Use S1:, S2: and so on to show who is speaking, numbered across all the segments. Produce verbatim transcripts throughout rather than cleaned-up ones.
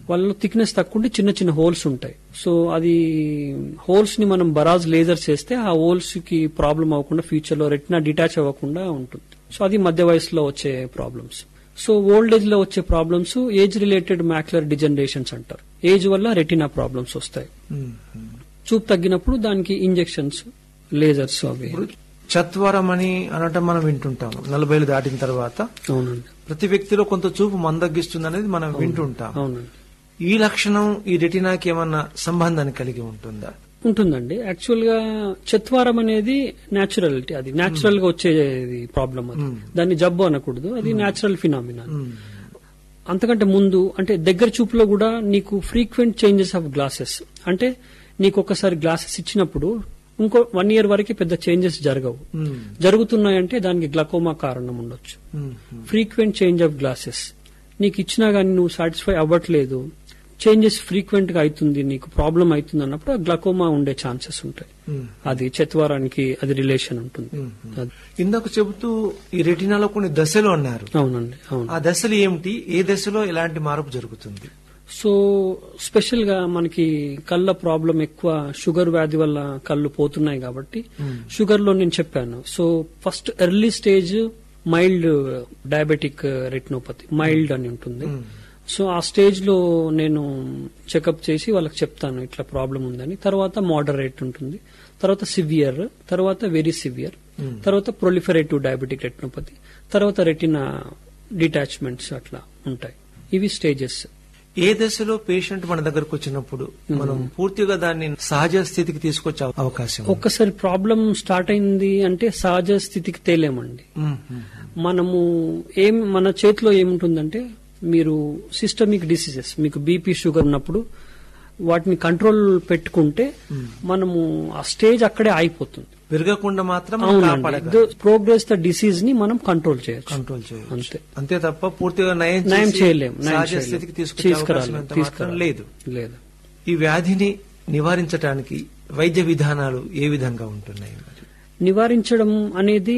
S1: వాళ్ళలో థిక్నెస్ తక్కువ ఉంటే చిన్న చిన్న హోల్స్ ఉంటాయి. సో అది హోల్స్ ని మనం బరాజ్ లేజర్ చేస్తే ఆ హోల్స్ కి ప్రాబ్లం అవ్వకుండా ఫ్యూచర్ లో రెటినా డిటాచ్ అవ్వకుండా ఉంటుంది. సో అది మధ్య వయసులో వచ్చే ప్రాబ్లమ్స్. సో ఓల్డ్ ఏజ్ లో వచ్చే ప్రాబ్లమ్స్ ఏజ్ రిలేటెడ్ మ్యాక్యులర్ డిజనరేషన్స్ అంటారు. ఏజ్ వల్ల రెటినా ప్రాబ్లమ్స్ వస్తాయి. చూపు తగ్గినప్పుడు దానికి ఇంజెక్షన్స్, లేజర్స్ అవి.
S2: చత్వరం అని అనటం మనం వింటుంటాం నలభైలు దాటిన తర్వాత.
S1: అవునండి.
S2: ప్రతి వ్యక్తిలో కొంత చూపు మందగిస్తుంది అనేది మనం వింటుంటాం.
S1: అవునండి.
S2: ఈ లక్షణం ఈ రెటినాకి ఏమన్నా సంబంధాన్ని కలిగి ఉంటుందా?
S1: ఉంటుందండి. యాక్చువల్ గా చత్వారం అనేది న్యాచురాలిటీ, అది న్యాచురల్ గా వచ్చేది ప్రాబ్లం. అది దాన్ని జబ్బు అనకూడదు, అది న్యాచురల్ ఫినామినా. అంతకంటే ముందు అంటే దగ్గర చూపులో కూడా నీకు ఫ్రీక్వెంట్ చేంజెస్ ఆఫ్ గ్లాసెస్, అంటే నీకు ఒకసారి గ్లాసెస్ ఇచ్చినప్పుడు ఇంకో వన్ ఇయర్ వరకు పెద్ద చేంజెస్ జరగవు. జరుగుతున్నాయంటే దానికి గ్లకోమా కారణం ఉండొచ్చు. ఫ్రీక్వెంట్ చేంజ్ ఆఫ్ గ్లాసెస్ నీకు ఇచ్చినా గానీ నువ్వు సాటిస్ఫై అవ్వట్లేదు, చేంజెస్ ఫ్రీక్వెంట్ గా అవుతుంది, నీకు ప్రాబ్లం అవుతుంది అన్నప్పుడు గ్లకోమా ఉండే ఛాన్సెస్ ఉంటాయి. అది చత్వారానికి అది రిలేషన్ ఉంటుంది.
S2: ఇందాక చెబుతూ ఈ రెటినాలో కొన్ని దశలు అన్నారు.
S1: అవునండి. అవును.
S2: ఆ దశలు ఏమిటి? ఏ దశలో ఎలాంటి మార్పు జరుగుతుంది?
S1: సో స్పెషల్ గా మనకి కళ్ళ ప్రాబ్లం ఎక్కువ షుగర్ వ్యాధి వల్ల కళ్ళు పోతున్నాయి కాబట్టి షుగర్ లో నేను చెప్పాను. So first early stage mild diabetic retinopathy, mild అని ఉంటుంది. సో ఆ స్టేజ్ లో నేను చెకప్ చేసి వాళ్ళకి చెప్తాను ఇట్లా ప్రాబ్లం ఉందని. తర్వాత మోడరేట్ ఉంటుంది, తర్వాత సివియర్, తర్వాత వెరీ సివియర్, తర్వాత ప్రొలిఫరేటివ్ డయాబెటిక్ రెటినోపతి, తర్వాత రెటినా డిటాచ్మెంట్స్ అట్లా ఉంటాయి. ఇవి స్టేజెస్.
S2: ఏ దశలో పేషెంట్ మన దగ్గరకు వచ్చినప్పుడు మనం పూర్తిగా దాన్ని సహజ స్థితికి తీసుకొచ్చే అవకాశం?
S1: ఒక్కసారి ప్రాబ్లం స్టార్ట్ అయింది అంటే సహజ స్థితికి తేలేమండి. మనము ఏం మన చేతిలో ఏముంటుందంటే, మీరు సిస్టమిక్ డిసీజెస్, మీకు బీపీ షుగర్ ఉన్నప్పుడు వాటిని కంట్రోల్ పెట్టుకుంటే మనము ఆ స్టేజ్ అక్కడే ఆగిపోతుంది,
S2: పెరగకుండా మాత్రం
S1: ప్రోగ్రెస్ ద డిసీజ్ ని మనం కంట్రోల్ చేయొచ్చు.
S2: కంట్రోల్ చేయొచ్చు
S1: అంతే.
S2: అంతే తప్ప పూర్తిగా నయం
S1: నయం చేయలేము,
S2: స్థితికి తీసుకురావాలి లేదు.
S1: లేదు.
S2: ఈ వ్యాధిని నివారించడానికి వైద్య విధానాలు ఏ విధంగా ఉంటున్నాయి?
S1: నివారించడం అనేది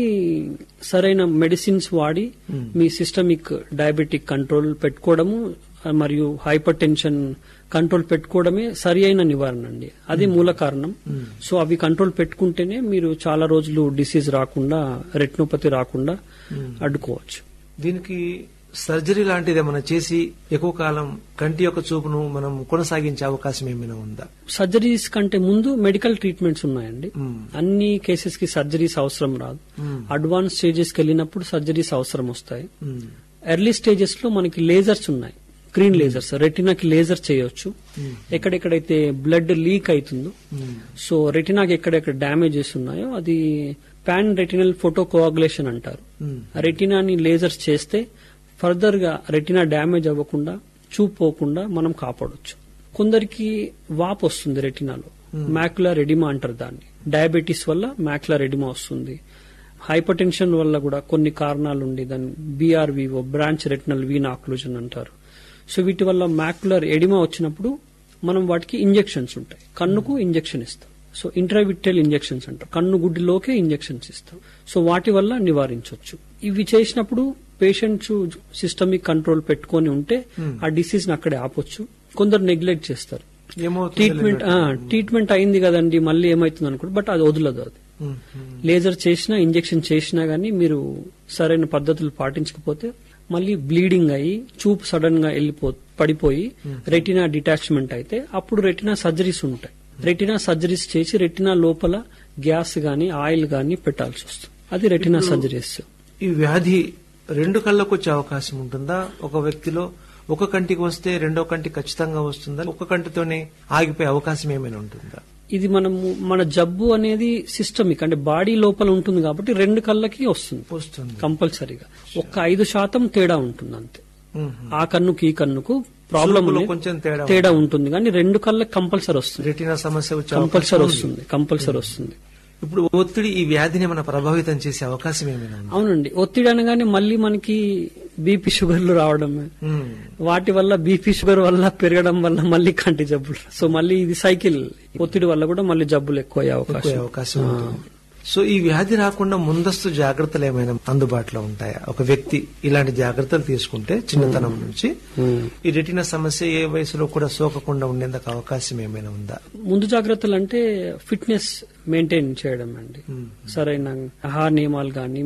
S1: సరైన మెడిసిన్స్ వాడి మీ సిస్టమిక్ డయాబెటిక్ కంట్రోల్ పెట్టుకోవడము మరియు హైపర్ టెన్షన్ కంట్రోల్ పెట్టుకోవడమే సరి అయిన నివారణ అండి. అది మూల కారణం. సో అవి కంట్రోల్ పెట్టుకుంటేనే మీరు చాలా రోజులు డిసీజ్ రాకుండా, రెటినోపతి రాకుండా అడ్డుకోవచ్చు.
S2: దీనికి సర్జరీ లాంటిది ఏమైనా చేసి ఎక్కువ కాలం కంటి యొక్క చూపును మనం కొనసాగించే అవకాశం ఏమైనా ఉందా?
S1: సర్జరీస్ కంటే ముందు మెడికల్ ట్రీట్మెంట్స్ ఉన్నాయండి. అన్ని కేసెస్ కి సర్జరీస్ అవసరం రాదు. అడ్వాన్స్ స్టేజెస్ కి వెళ్ళినప్పుడు సర్జరీస్ అవసరం వస్తాయి. ఎర్లీ స్టేజెస్ లో మనకి లేజర్స్ ఉన్నాయి, గ్రీన్ లేజర్స్. రెటినాకి లేజర్ చేయొచ్చు. ఎక్కడెక్కడైతే బ్లడ్ లీక్ అవుతుందో, సో రెటినాకి ఎక్కడెక్కడ డ్యామేజెస్ ఉన్నాయో అది పాన్ రెటినల్ ఫోటో కోఆగులేషన్ అంటారు. రెటినాని లేజర్స్ చేస్తే ఫర్దర్ గా రెటినా డ్యామేజ్ అవ్వకుండా, చూపు పోకుండా మనం కాపాడొచ్చు. కొందరికి వాపు వస్తుంది రెటినాలో, మ్యాక్యులర్ ఎడిమా అంటారు దాన్ని. డయాబెటీస్ వల్ల మ్యాక్యులర్ ఎడిమా వస్తుంది. హైపర్ టెన్షన్ వల్ల కూడా కొన్ని కారణాలు ఉండి దాన్ని బీఆర్వీఓ, బ్రాంచ్ రెటినల్ వీన్ ఆక్లూజన్ అంటారు. సో వీటి వల్ల మ్యాక్యులర్ ఎడిమా వచ్చినప్పుడు మనం వాటికి ఇంజెక్షన్స్ ఉంటాయి. కన్నుకు ఇంజెక్షన్ ఇస్తాం. సో ఇంట్రావిట్రల్ ఇంజెక్షన్స్ అంటారు, కన్ను గుడ్డిలోకే ఇంజెక్షన్స్ ఇస్తాం. సో వాటి వల్ల నివారించవచ్చు. ఇవి చేసినప్పుడు పేషెంట్స్ సిస్టమిక్ కంట్రోల్ పెట్టుకొని ఉంటే ఆ డిసీజ్ ని అక్కడే ఆపొచ్చు. కొందరు నెగ్లెక్ట్ చేస్తారు, ట్రీట్మెంట్ ట్రీట్మెంట్ అయింది కదండి మళ్ళీ ఏమైతుంది అనుకుంటారు, బట్ అది వదలదు. అది లేజర్ చేసినా, ఇంజెక్షన్ చేసినా గానీ మీరు సరైన పద్ధతులు పాటించకపోతే మళ్ళీ బ్లీడింగ్ అయ్యి చూపు సడన్ గా వెళ్ళిపో పడిపోయి రెటినా డిటాచ్మెంట్ అయితే అప్పుడు రెటినా సర్జరీస్ ఉంటాయి. రెటినా సర్జరీస్ చేసి రెటినా లోపల గ్యాస్ గాని ఆయిల్ గాని పెట్టాల్సి వస్తుంది. అది రెటినా సర్జరీస్.
S2: ఈ వ్యాధి రెండు కళ్ళకు వచ్చే అవకాశం ఉంటుందా? ఒక వ్యక్తిలో ఒక కంటికి వస్తే రెండో కంటి ఖచ్చితంగా వస్తుందా? ఒక కంటితోనే ఆగిపోయే అవకాశం ఏమైనా ఉంటుందా?
S1: ఇది మనము మన జబ్బు అనేది సిస్టమిక్ అంటే బాడీ లోపల ఉంటుంది కాబట్టి రెండు కళ్ళకి వస్తుంది
S2: వస్తుంది
S1: కంపల్సరీగా. ఒక్క ఐదు శాతం తేడా ఉంటుంది అంతే. ఆ కన్నుకి ఈ కన్నుకు ప్రాబ్లం
S2: కొంచెం
S1: తేడా ఉంటుంది కానీ రెండు కళ్ళకి కంపల్సరీ వస్తుంది.
S2: రెటినా సమస్య
S1: కంపల్సరీ వస్తుంది కంపల్సరీ వస్తుంది.
S2: ఇప్పుడు ఒత్తిడి ఈ వ్యాధిని ఏమైనా ప్రభావితం చేసే అవకాశం ఏమైనా?
S1: అవునండి. ఒత్తిడి అనగానే మళ్ళీ మనకి బీపీ షుగర్లు రావడం, వాటి వల్ల బీపీ షుగర్ వల్ల పెరగడం వల్ల మళ్ళీ కంటి జబ్బులు. సో మళ్ళీ ఇది సైకిల్. ఒత్తిడి వల్ల కూడా మళ్ళీ జబ్బులు ఎక్కువ అయ్యే అవకాశం
S2: అవకాశం సో ఈ వ్యాధి రాకుండా ముందస్తు జాగ్రత్తలు ఏమైనా అందుబాటులో ఉంటాయా? ఒక వ్యక్తి ఇలాంటి జాగ్రత్తలు తీసుకుంటే చిన్నతనం నుంచి ఈ రెటీనా సమస్య ఏ వయసులో కూడా సోకకుండా ఉండేందుకు అవకాశం ఏమైనా ఉందా?
S1: ముందు జాగ్రత్తలు అంటే ఫిట్నెస్ మెయింటైన్ చేయడం అండి. సరైన ఆహార నియమాలు గాని